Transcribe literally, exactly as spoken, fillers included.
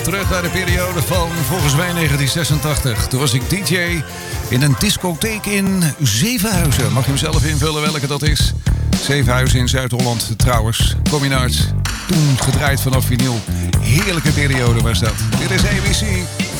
terug naar de periode van volgens mij negentien zesentachtig. Toen was ik D J in een discotheek in Zevenhuizen. Mag je hem zelf invullen welke dat is? Zevenhuizen in Zuid-Holland trouwens. Communards. Toen gedraaid vanaf vinyl. Heerlijke periode was dat. Dit is A B C.